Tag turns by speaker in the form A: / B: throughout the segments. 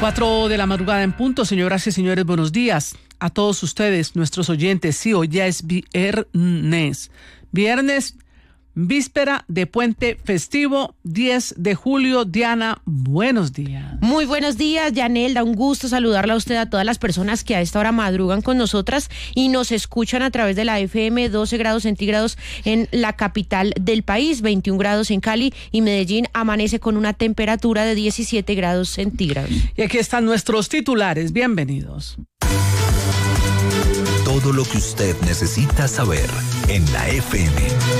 A: 4 de la madrugada en punto, señoras y señores, buenos días a todos ustedes, nuestros oyentes. Sí, hoy ya es viernes, víspera de puente festivo, 10 de julio. Diana, buenos días.
B: Muy buenos días, Yanelda, un gusto saludarla a usted, a todas las personas que a esta hora madrugan con nosotras y nos escuchan a través de la FM. 12 grados centígrados en la capital del país, 21 grados en Cali, y Medellín amanece con una temperatura de 17 grados centígrados.
A: Y aquí están nuestros titulares, bienvenidos.
C: Todo lo que usted necesita saber en la FM.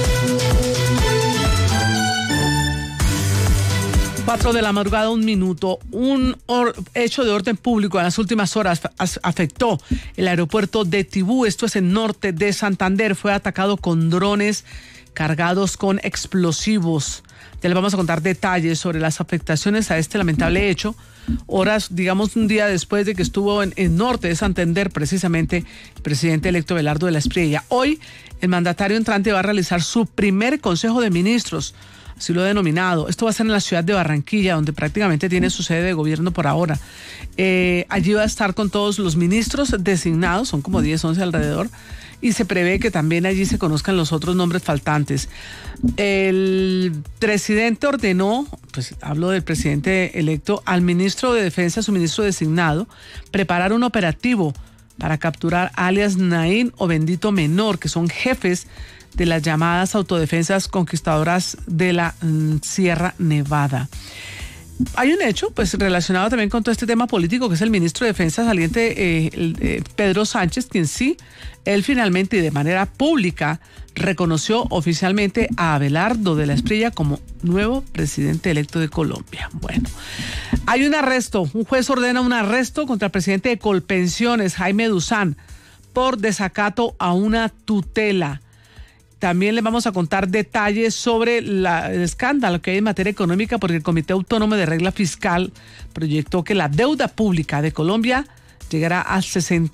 A: 4 de la madrugada, un minuto. Un hecho de orden público en las últimas horas afectó el aeropuerto de Tibú, esto es en norte de Santander. Fue atacado con drones cargados con explosivos. Ya les vamos a contar detalles sobre las afectaciones a este lamentable hecho. Horas, digamos, un día después de que estuvo en norte de Santander, precisamente, el presidente electo Belardo de la Espriella. Hoy, el mandatario entrante va a realizar su primer Consejo de Ministros, así lo he denominado. Esto va a ser en la ciudad de Barranquilla, donde prácticamente tiene su sede de gobierno por ahora. Allí va a estar con todos los ministros designados, son como 10, 11 alrededor, y se prevé que también allí se conozcan los otros nombres faltantes. El presidente ordenó, pues hablo del presidente electo, al ministro de Defensa, su ministro designado, preparar un operativo para capturar alias Naín o Bendito Menor, que son jefes de las llamadas autodefensas conquistadoras de la Sierra Nevada. Hay un hecho pues relacionado también con todo este tema político, que es el ministro de Defensa saliente Pedro Sánchez, quien sí, él finalmente y de manera pública reconoció oficialmente a Abelardo de la Espriella como nuevo presidente electo de Colombia. Bueno, hay un arresto, un juez ordena un arresto contra el presidente de Colpensiones, Jaime Duzán, por desacato a una tutela. También les vamos a contar detalles sobre el escándalo que hay en materia económica, porque el Comité Autónomo de Regla Fiscal proyectó que la deuda pública de Colombia llegará al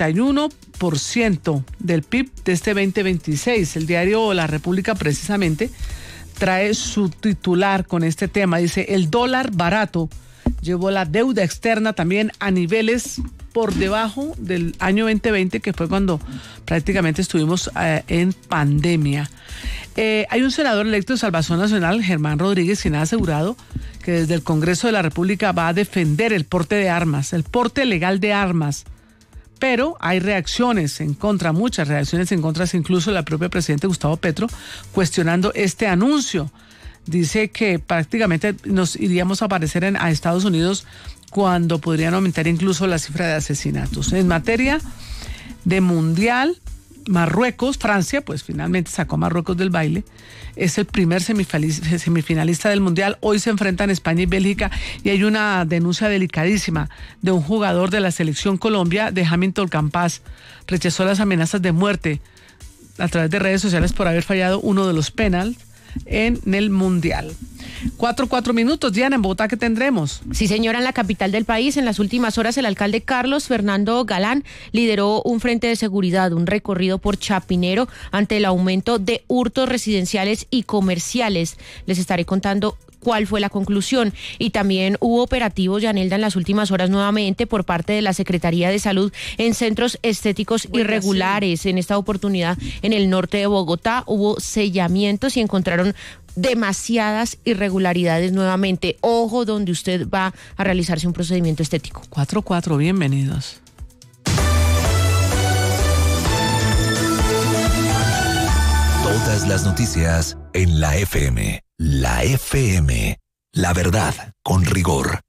A: 61% del PIB de este 2026. El diario La República precisamente trae su titular con este tema. Dice, el dólar barato llevó la deuda externa también a niveles por debajo del año 2020, que fue cuando prácticamente estuvimos en pandemia. Hay un senador electo de Salvación Nacional, Germán Rodríguez, quien ha asegurado que desde el Congreso de la República va a defender el porte de armas, el porte legal de armas. Pero hay reacciones en contra, muchas reacciones en contra, incluso la propia presidente Gustavo Petro, cuestionando este anuncio. Dice que prácticamente nos iríamos a aparecer a Estados Unidos cuando podrían aumentar incluso la cifra de asesinatos. En materia de mundial, Marruecos, Francia, pues finalmente sacó a Marruecos del baile, es el primer semifinalista del mundial. Hoy se enfrentan España y Bélgica, y hay una denuncia delicadísima de un jugador de la selección Colombia, de Hamilton Campas. Rechazó las amenazas de muerte a través de redes sociales por haber fallado uno de los penales en el mundial. 4 minutos, Diana, en Bogotá, ¿qué tendremos?
B: Sí, señora, en la capital del país, en las últimas horas, el alcalde Carlos Fernando Galán lideró un frente de seguridad, un recorrido por Chapinero ante el aumento de hurtos residenciales y comerciales. Les estaré contando cuál fue la conclusión. Y también hubo operativos, Yanelda, en las últimas horas nuevamente por parte de la Secretaría de Salud en centros estéticos irregulares. Sí. En esta oportunidad, en el norte de Bogotá, hubo sellamientos y encontraron demasiadas irregularidades nuevamente. Ojo donde usted va a realizarse un procedimiento estético.
A: 4, bienvenidos.
C: Todas las noticias en la FM. La FM. La verdad con rigor.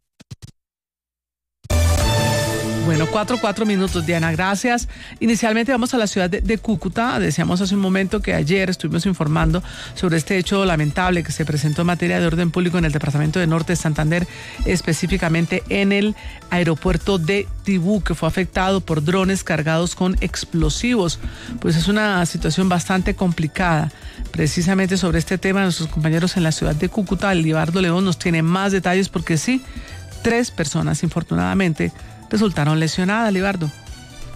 A: Bueno, 4 minutos, Diana, gracias. Inicialmente vamos a la ciudad de Cúcuta. Decíamos hace un momento que ayer estuvimos informando sobre este hecho lamentable que se presentó en materia de orden público en el departamento de Norte de Santander, específicamente en el aeropuerto de Tibú, que fue afectado por drones cargados con explosivos. Pues es una situación bastante complicada. Precisamente sobre este tema, nuestros compañeros en la ciudad de Cúcuta, Libardo León, nos tiene más detalles, porque sí, 3 personas, infortunadamente, resultaron lesionadas, Libardo.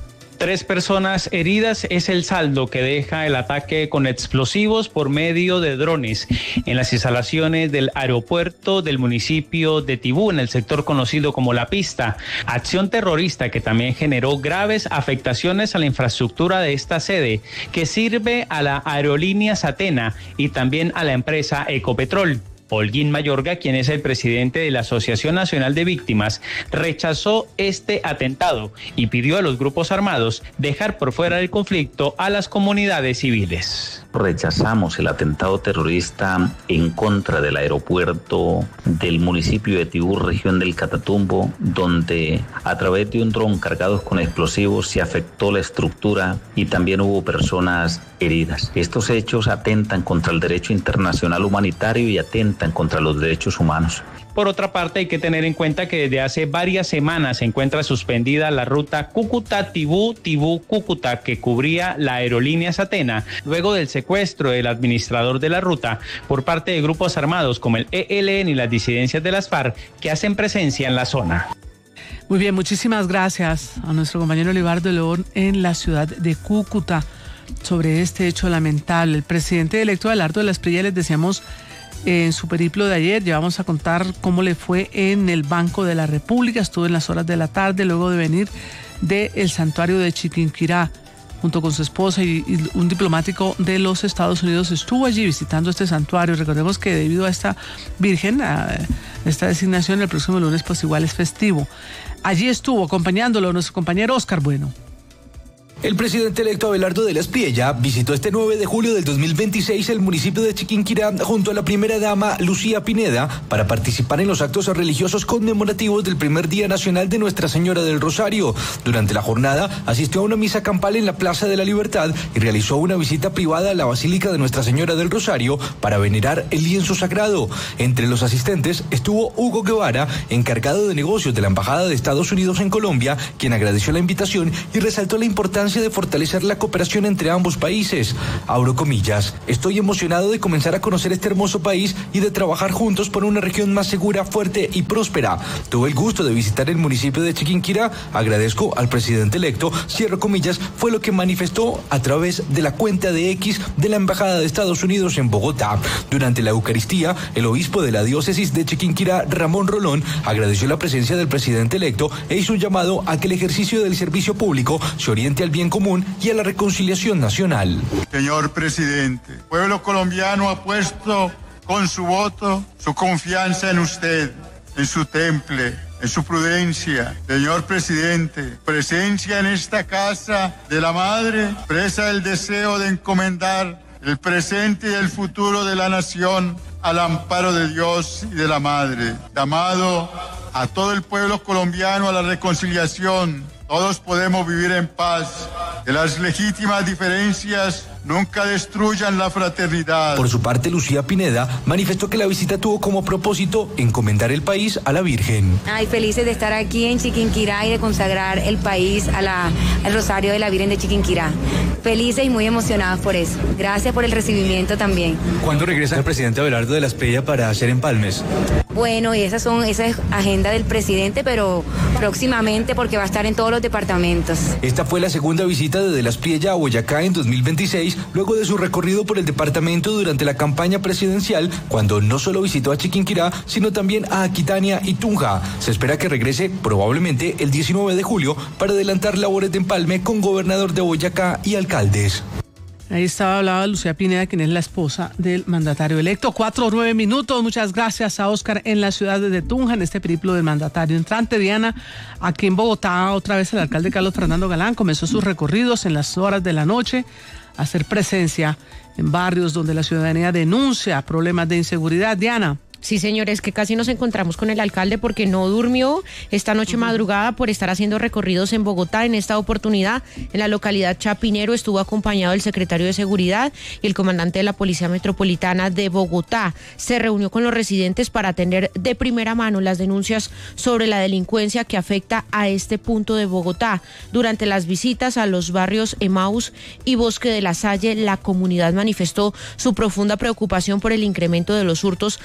D: 3 personas heridas es el saldo que deja el ataque con explosivos por medio de drones en las instalaciones del aeropuerto del municipio de Tibú, en el sector conocido como La Pista. Acción terrorista que también generó graves afectaciones a la infraestructura de esta sede, que sirve a la aerolínea Satena y también a la empresa Ecopetrol. Holguín Mayorga, quien es el presidente de la Asociación Nacional de Víctimas, rechazó este atentado y pidió a los grupos armados dejar por fuera del conflicto a las comunidades civiles.
E: Rechazamos el atentado terrorista en contra del aeropuerto del municipio de Tibú, región del Catatumbo, donde a través de un dron cargado con explosivos se afectó la estructura y también hubo personas heridas. Estos hechos atentan contra el derecho internacional humanitario y atentan contra los derechos humanos.
D: Por otra parte, hay que tener en cuenta que desde hace varias semanas se encuentra suspendida la ruta Cúcuta-Tibú, Tibú-Cúcuta, que cubría la aerolínea Satena, luego del secuestro del administrador de la ruta por parte de grupos armados como el ELN y las disidencias de las FARC que hacen presencia en la zona.
A: Muy bien, muchísimas gracias a nuestro compañero Libardo León en la ciudad de Cúcuta sobre este hecho lamentable. El presidente electo Abelardo de la Espriella, les decíamos, en su periplo de ayer, llevamos a contar cómo le fue en el Banco de la República. Estuvo en las horas de la tarde luego de venir del santuario de Chiquinquirá junto con su esposa y un diplomático de los Estados Unidos estuvo allí visitando este santuario. Recordemos que debido a esta Virgen, a esta designación, el próximo lunes pues igual es festivo. Allí estuvo acompañándolo nuestro compañero Oscar Bueno.
F: El presidente electo Abelardo de la Espriella visitó este 9 de julio del 2026 el municipio de Chiquinquirá junto a la primera dama Lucía Pineda para participar en los actos religiosos conmemorativos del primer Día Nacional de Nuestra Señora del Rosario. Durante la jornada asistió a una misa campal en la Plaza de la Libertad y realizó una visita privada a la Basílica de Nuestra Señora del Rosario para venerar el lienzo sagrado. Entre los asistentes estuvo Hugo Guevara, encargado de negocios de la Embajada de Estados Unidos en Colombia, quien agradeció la invitación y resaltó la importancia de fortalecer la cooperación entre ambos países. Abro comillas, estoy emocionado de comenzar a conocer este hermoso país y de trabajar juntos por una región más segura, fuerte y próspera. Tuve el gusto de visitar el municipio de Chiquinquirá, agradezco al presidente electo, cierro comillas, fue lo que manifestó a través de la cuenta de X de la Embajada de Estados Unidos en Bogotá. Durante la Eucaristía, el obispo de la diócesis de Chiquinquirá, Ramón Rolón, agradeció la presencia del presidente electo e hizo un llamado a que el ejercicio del servicio público se oriente al bien común y a la reconciliación nacional.
G: Señor presidente, el pueblo colombiano ha puesto con su voto su confianza en usted, en su temple, en su prudencia. Señor presidente, presencia en esta casa de la Madre, expresa el deseo de encomendar el presente y el futuro de la nación al amparo de Dios y de la Madre. Llamado a todo el pueblo colombiano a la reconciliación. Todos podemos vivir en paz, que las legítimas diferencias nunca destruyan la fraternidad.
F: Por su parte, Lucía Pineda manifestó que la visita tuvo como propósito encomendar el país a la Virgen.
H: Ay, felices de estar aquí en Chiquinquirá y de consagrar el país al Rosario de la Virgen de Chiquinquirá. Felices y muy emocionados por eso. Gracias por el recibimiento también.
F: ¿Cuándo regresa el presidente Abelardo de la Espriella para hacer empalmes?
H: Bueno, y esa es agenda del presidente, pero próximamente porque va a estar en todos los departamentos.
F: Esta fue la segunda visita de la Espriella a Boyacá en 2026, luego de su recorrido por el departamento durante la campaña presidencial, cuando no solo visitó a Chiquinquirá, sino también a Aquitania y Tunja. Se espera que regrese probablemente el 19 de julio para adelantar labores de empalme con gobernador de Boyacá y alcaldes.
A: Ahí hablaba Lucía Pineda, quien es la esposa del mandatario electo. 4:09 minutos. Muchas gracias a Oscar en la ciudad de Tunja, en este periplo del mandatario entrante. Diana, aquí en Bogotá, otra vez el alcalde Carlos Fernando Galán comenzó sus recorridos en las horas de la noche a hacer presencia en barrios donde la ciudadanía denuncia problemas de inseguridad. Diana.
B: Sí, señores, que casi nos encontramos con el alcalde porque no durmió esta noche madrugada por estar haciendo recorridos en Bogotá. En esta oportunidad, en la localidad Chapinero, estuvo acompañado el secretario de Seguridad y el comandante de la Policía Metropolitana de Bogotá. Se reunió con los residentes para atender de primera mano las denuncias sobre la delincuencia que afecta a este punto de Bogotá. Durante las visitas a los barrios Emaús y Bosque de la Salle, la comunidad manifestó su profunda preocupación por el incremento de los hurtos a residencias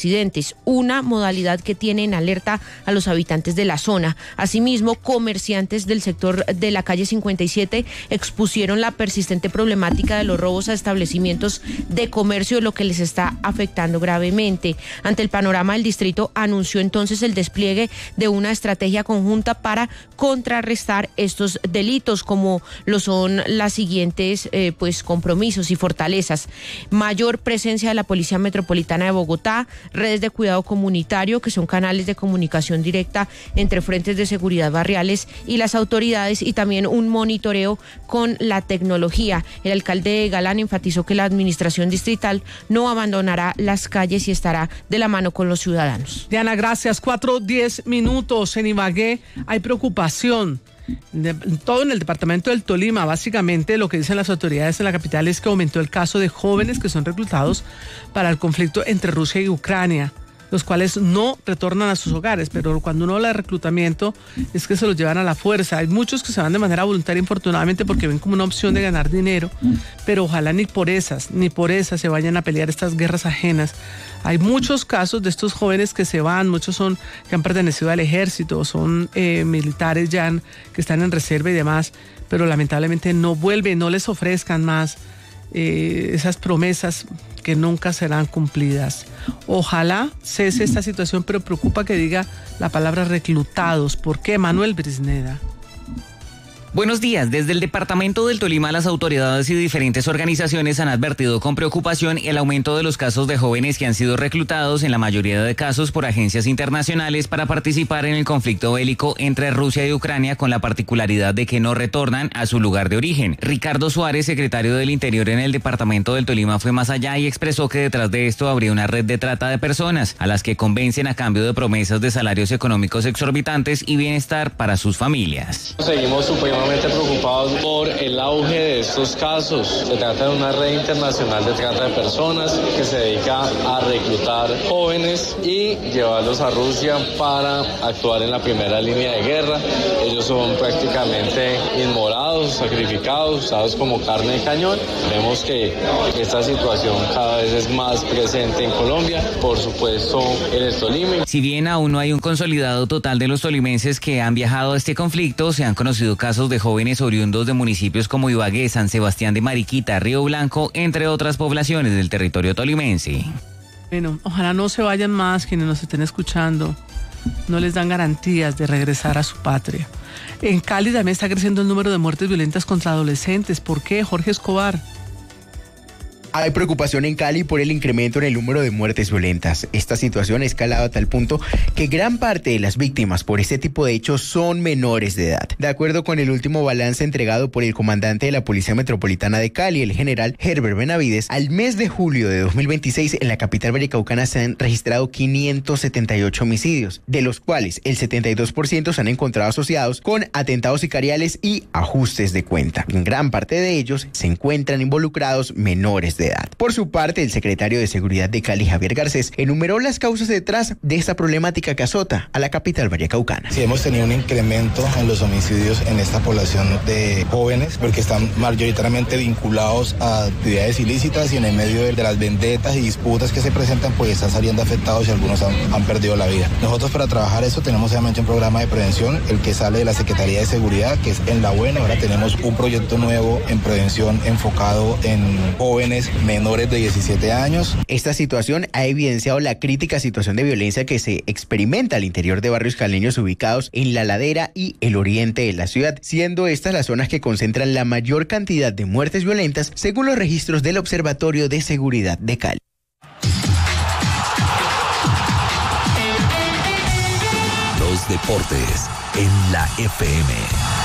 B: accidentes, una modalidad que tiene en alerta a los habitantes de la zona. Asimismo, comerciantes del sector de la calle 57 expusieron la persistente problemática de los robos a establecimientos de comercio, lo que les está afectando gravemente. Ante el panorama, el distrito anunció entonces el despliegue de una estrategia conjunta para contrarrestar estos delitos, como lo son las siguientes compromisos y fortalezas: mayor presencia de la Policía Metropolitana de Bogotá, redes de cuidado comunitario, que son canales de comunicación directa entre frentes de seguridad barriales y las autoridades, y también un monitoreo con la tecnología. El alcalde Galán enfatizó que la administración distrital no abandonará las calles y estará de la mano con los ciudadanos.
A: Diana, gracias. 4:10 minutos. En Ibagué hay preocupación. Todo en el departamento del Tolima. Básicamente lo que dicen las autoridades en la capital es que aumentó el caso de jóvenes que son reclutados para el conflicto entre Rusia y Ucrania, los cuales no retornan a sus hogares, pero cuando uno habla de reclutamiento es que se los llevan a la fuerza. Hay muchos que se van de manera voluntaria, infortunadamente, porque ven como una opción de ganar dinero, pero ojalá ni por esas se vayan a pelear estas guerras ajenas. Hay muchos casos de estos jóvenes que se van, muchos son que han pertenecido al ejército, son militares ya que están en reserva y demás, pero lamentablemente no vuelven, no les ofrezcan más esas promesas que nunca serán cumplidas. Ojalá cese esta situación, pero preocupa que diga la palabra reclutados. ¿Por qué, Manuel Brisneda?
I: Buenos días. Desde el departamento del Tolima, las autoridades y diferentes organizaciones han advertido con preocupación el aumento de los casos de jóvenes que han sido reclutados, en la mayoría de casos por agencias internacionales, para participar en el conflicto bélico entre Rusia y Ucrania, con la particularidad de que no retornan a su lugar de origen. Ricardo Suárez, secretario del Interior en el departamento del Tolima, fue más allá y expresó que detrás de esto habría una red de trata de personas, a las que convencen a cambio de promesas de salarios económicos exorbitantes y bienestar para sus familias.
J: Seguimos supremamente preocupados por el auge de estos casos. Se trata de una red internacional de trata de personas que se dedica a reclutar jóvenes y llevarlos a Rusia para actuar en la primera línea de guerra. Ellos son prácticamente inmolados, sacrificados, usados como carne de cañón. Vemos que esta situación cada vez es más presente en Colombia, por supuesto en el Tolima.
I: Si bien aún no hay un consolidado total de los tolimenses que han viajado a este conflicto, se han conocido casos de jóvenes oriundos de municipios como Ibagué, San Sebastián de Mariquita, Río Blanco, entre otras poblaciones del territorio tolimense.
A: Bueno, ojalá no se vayan más quienes nos estén escuchando. No les dan garantías de regresar a su patria. En Cali también está creciendo el número de muertes violentas contra adolescentes. ¿Por qué, Jorge Escobar?
K: Hay preocupación en Cali por el incremento en el número de muertes violentas. Esta situación ha escalado a tal punto que gran parte de las víctimas por este tipo de hechos son menores de edad. De acuerdo con el último balance entregado por el comandante de la Policía Metropolitana de Cali, el general Herbert Benavides, al mes de julio de 2026 en la capital vallecaucana se han registrado 578 homicidios, de los cuales el 72% se han encontrado asociados con atentados sicariales y ajustes de cuenta. En gran parte de ellos se encuentran involucrados menores de edad. Por su parte, el secretario de Seguridad de Cali, Javier Garcés, enumeró las causas detrás de esta problemática que azota a la capital vallecaucana.
L: Sí, hemos tenido un incremento en los homicidios en esta población de jóvenes, porque están mayoritariamente vinculados a actividades ilícitas, y en el medio de las vendetas y disputas que se presentan, pues están saliendo afectados y algunos han perdido la vida. Nosotros, para trabajar eso, tenemos obviamente un programa de prevención, el que sale de la Secretaría de Seguridad, que es en La Buena. Ahora tenemos un proyecto nuevo en prevención enfocado en jóvenes menores de 17 años.
K: Esta situación ha evidenciado la crítica situación de violencia que se experimenta al interior de barrios caleños ubicados en la ladera y el oriente de la ciudad, siendo estas las zonas que concentran la mayor cantidad de muertes violentas, según los registros del Observatorio de Seguridad de Cali.
C: Los deportes en la FM.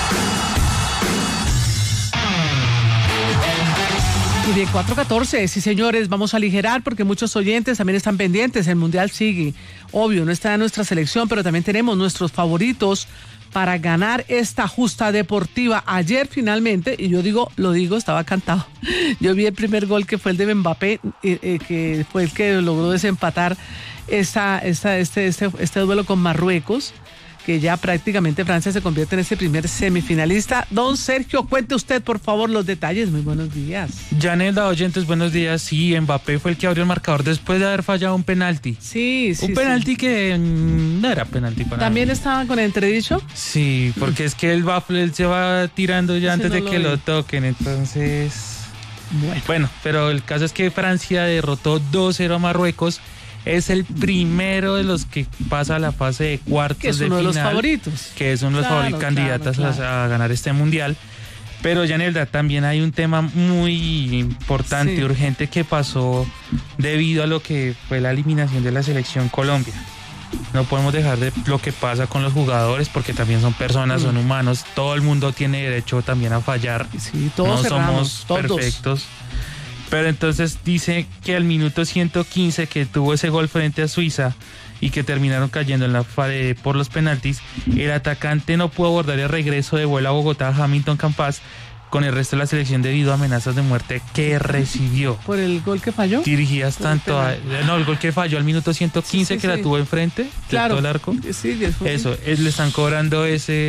A: Y de 4:14, sí señores, vamos a aligerar porque muchos oyentes también están pendientes. El Mundial sigue, obvio, no está en nuestra selección, pero también tenemos nuestros favoritos para ganar esta justa deportiva. Ayer finalmente, y lo digo, estaba cantado. Yo vi el primer gol, que fue el de Mbappé, que fue el que logró desempatar este duelo con Marruecos, que ya prácticamente Francia se convierte en ese primer semifinalista. Don Sergio, cuente usted, por favor, los detalles. Muy buenos días.
M: Janelda, oyentes, buenos días. Sí, Mbappé fue el que abrió el marcador después de haber fallado un penalti.
A: Sí.
M: Un penalti que no era penalti para
A: ¿También estaba con entredicho?
M: Sí, porque es que él se va tirando ya antes de que lo toquen, entonces... Bueno, pero el caso es que Francia derrotó 2-0 a Marruecos. Es el primero de los que pasa a la fase de cuartos de final. Que es uno de los favoritos. Que es uno de los candidatos a ganar este mundial. Pero, Janelda, también hay un tema muy importante, urgente, que pasó debido a lo que fue la eliminación de la selección Colombia. No podemos dejar de lo que pasa con los jugadores, porque también son personas, son humanos. Todo el mundo tiene derecho también a fallar.
A: Sí, todos
M: no somos perfectos. Pero entonces dice que al minuto 115 que tuvo ese gol frente a Suiza y que terminaron cayendo en la pared por los penaltis, el atacante no pudo abordar el regreso de vuelo a Bogotá, Hamilton Campas, con el resto de la selección debido a amenazas de muerte que recibió.
A: ¿Por el gol que falló?
M: Dirigidas tanto a... No, el gol que falló al minuto 115 que la tuvo enfrente, claro, de todo el arco.
A: Sí,
M: eso, le están cobrando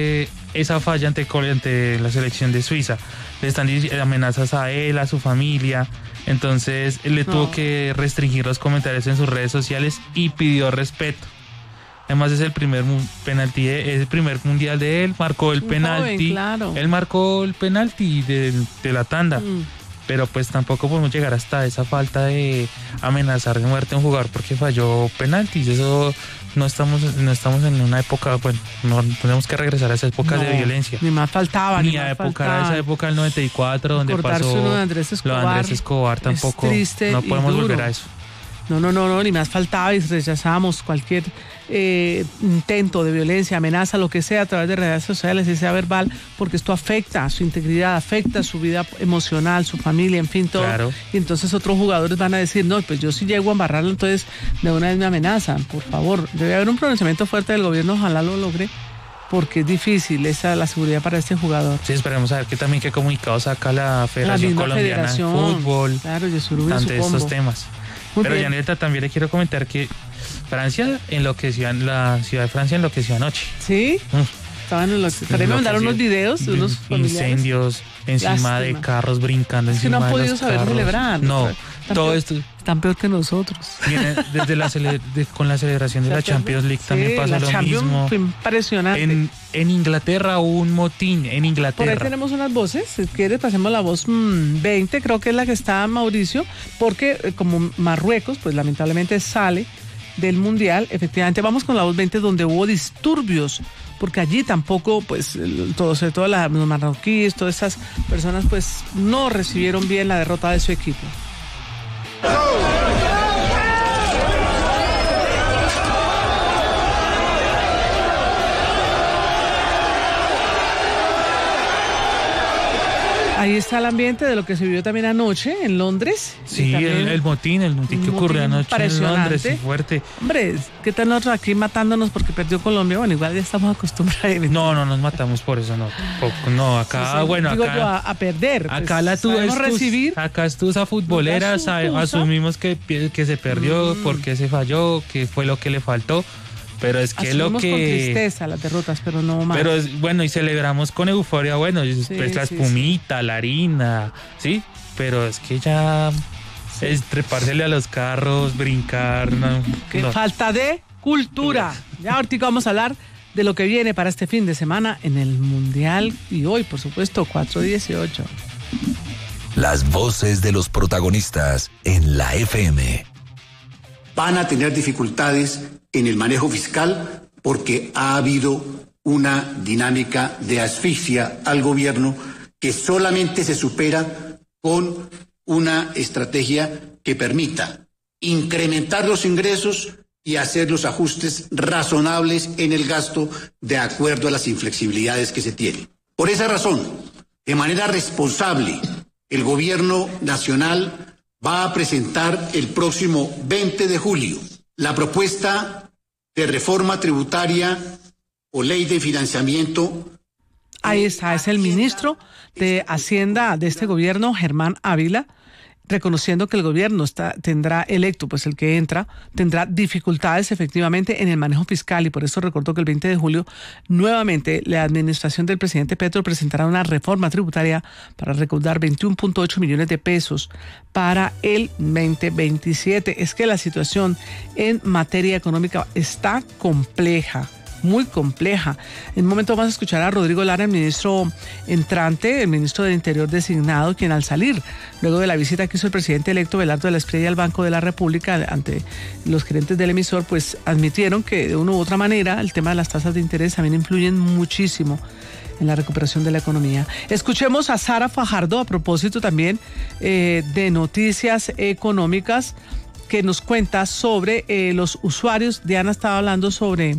M: esa falla ante la selección de Suiza. Le están diciendo amenazas a él, a su familia. Entonces él tuvo que restringir los comentarios en sus redes sociales y pidió respeto. Además es el primer penalti, es el primer mundial de él, marcó el penalti. Joven, claro. Él marcó el penalti de la tanda. Pero pues tampoco podemos llegar hasta esa falta de amenazar de muerte a un jugador porque falló penaltis. Eso no estamos en una época, bueno, no tenemos que regresar a esa época de violencia.
A: Ni más faltaba.
M: Ni a esa época del 94 donde pasó
A: lo de Andrés
M: Escobar tampoco.
A: Es triste,
M: no podemos volver a eso.
A: No, ni más faltaba, y rechazamos cualquier intento de violencia, amenaza, lo que sea, a través de redes sociales, y sea verbal, porque esto afecta a su integridad, afecta a su vida emocional, su familia, en fin, todo. Claro. Y entonces otros jugadores van a decir, no, pues yo si llego a embarrarlo, entonces de una vez me amenazan, por favor. Debe haber un pronunciamiento fuerte del gobierno, ojalá lo logre, porque es difícil la seguridad para este jugador.
M: Sí, esperemos a ver qué comunicado saca la Federación Colombiana de Fútbol,
A: claro, ante
M: estos temas. Pero Janeta, también le quiero comentar que Francia enloqueció, la ciudad de Francia enloqueció anoche.
A: ¿Sí? Estaban enloquecidos. Para mí me mandaron unos videos de unos
M: incendios encima de carros, brincando encima de los carros.
A: No han podido saber celebrar.
M: No, todo esto...
A: Están peor que nosotros.
M: Viene desde con la celebración de la Champions League también pasó lo mismo.
A: Fue impresionante.
M: En Inglaterra hubo un motín,
A: Por ahí tenemos unas voces, si quieres pasemos la voz 20, creo que es la que está Mauricio, porque como Marruecos, pues lamentablemente sale del Mundial, efectivamente vamos con la voz 20 donde hubo disturbios, porque allí tampoco, pues, sobre todo los marroquíes, todas esas personas, pues, no recibieron bien la derrota de su equipo. Ahí está el ambiente de lo que se vivió también anoche en Londres.
M: Sí, el motín que ocurrió anoche en Londres, fuerte.
A: Hombre, ¿qué tal nosotros aquí matándonos porque perdió Colombia? Bueno, igual ya estamos acostumbrados.
M: No nos matamos por eso, no, acá, bueno,
A: digo
M: acá...
A: yo, a perder.
M: Acá
A: pues,
M: la tuve recibir. Acá estusa futbolera, asumimos que se perdió, porque se falló, que fue lo que le faltó. Pero es que
A: asumimos
M: lo que...
A: con tristeza las derrotas, pero no más.
M: Pero bueno, y celebramos con euforia, bueno, pues la espumita, la harina, ¿sí? Pero es que ya es trepársele a los carros, brincar, no.
A: Falta de cultura. Ya ahorita vamos a hablar de lo que viene para este fin de semana en el Mundial y hoy, por supuesto, 4-18.
C: Las voces de los protagonistas en la FM.
N: Van a tener dificultades en el manejo fiscal porque ha habido una dinámica de asfixia al gobierno que solamente se supera con una estrategia que permita incrementar los ingresos y hacer los ajustes razonables en el gasto de acuerdo a las inflexibilidades que se tienen. Por esa razón, de manera responsable, el gobierno nacional va a presentar el próximo 20 de julio la propuesta de reforma tributaria o ley de financiamiento.
A: Ahí está, es el ministro de Hacienda de este gobierno, Germán Ávila, reconociendo que el gobierno tendrá electo, pues el que entra, tendrá dificultades efectivamente en el manejo fiscal, y por eso recordó que el 20 de julio nuevamente la administración del presidente Petro presentará una reforma tributaria para recaudar 21.8 millones de pesos para el 2027. Es que la situación en materia económica está compleja, muy compleja. En un momento vamos a escuchar a Rodrigo Lara, el ministro entrante, el ministro del Interior designado, quien al salir, luego de la visita que hizo el presidente electo Belardo de la Espriella al Banco de la República ante los gerentes del emisor, pues admitieron que de una u otra manera el tema de las tasas de interés también influyen muchísimo en la recuperación de la economía. Escuchemos a Sara Fajardo a propósito también de noticias económicas, que nos cuenta sobre los usuarios. Diana estaba hablando sobre...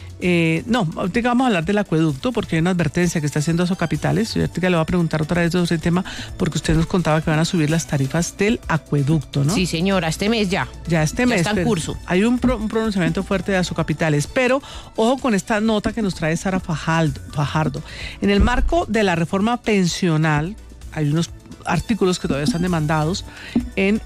A: ahorita vamos a hablar del acueducto, porque hay una advertencia que está haciendo Asocapitales. Yo ahorita le voy a preguntar otra vez sobre el tema, porque usted nos contaba que van a subir las tarifas del acueducto, ¿no?
B: Sí, señora, este mes ya.
A: Ya este mes.
B: Ya está en curso.
A: Hay un pronunciamiento fuerte de Asocapitales, pero ojo con esta nota que nos trae Sara Fajardo. En el marco de la reforma pensional, hay unos artículos que todavía están demandados en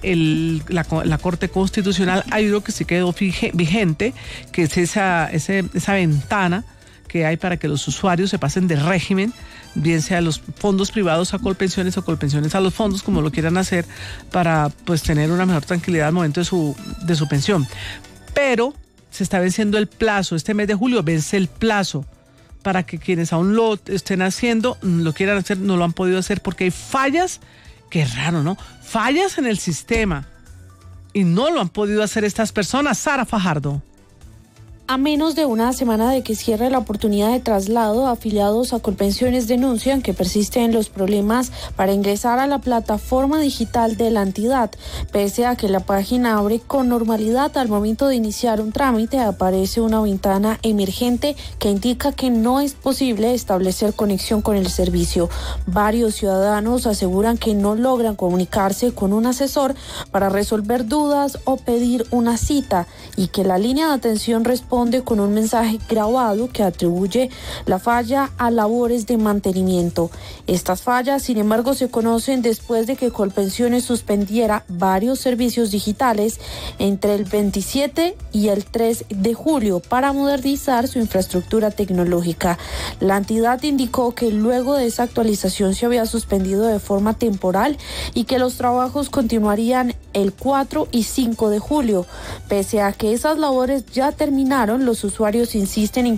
A: la Corte Constitucional. Hay uno que sí quedó vigente, que es esa ventana que hay para que los usuarios se pasen de régimen, bien sea los fondos privados a Colpensiones o Colpensiones a los fondos, como lo quieran hacer, para pues tener una mejor tranquilidad al momento de su pensión. Pero se está venciendo el plazo. Este mes de julio vence el plazo para que quienes aún lo estén haciendo, lo quieran hacer, no lo han podido hacer porque hay fallas, qué raro, ¿no? Fallas en el sistema, y no lo han podido hacer estas personas. Sara Fajardo.
O: A menos de una semana de que cierre la oportunidad de traslado, afiliados a Colpensiones denuncian que persisten los problemas para ingresar a la plataforma digital de la entidad. Pese a que la página abre con normalidad, al momento de iniciar un trámite aparece una ventana emergente que indica que no es posible establecer conexión con el servicio. Varios ciudadanos aseguran que no logran comunicarse con un asesor para resolver dudas o pedir una cita, y que la línea de atención responde con un mensaje grabado que atribuye la falla a labores de mantenimiento. Estas fallas, sin embargo, se conocen después de que Colpensiones suspendiera varios servicios digitales entre el 27 y el 3 de julio para modernizar su infraestructura tecnológica. La entidad indicó que luego de esa actualización se había suspendido de forma temporal y que los trabajos continuarían el 4 y 5 de julio. Pese a que esas labores ya terminaron, los usuarios insisten en